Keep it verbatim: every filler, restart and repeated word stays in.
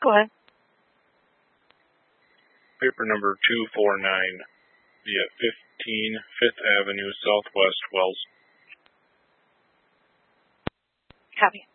Go ahead. Paper number two four nine, via fifteen Fifth Avenue Southwest, Wells. Copy.